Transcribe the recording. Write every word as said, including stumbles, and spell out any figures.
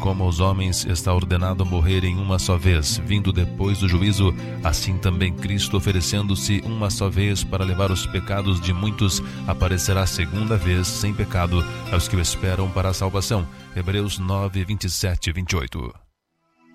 como aos homens está ordenado morrer em uma só vez, vindo depois do juízo, assim também Cristo, oferecendo-se uma só vez para levar os pecados de muitos, aparecerá segunda vez sem pecado aos que o esperam para a salvação. Hebreus nove, vinte e sete e vinte e oito.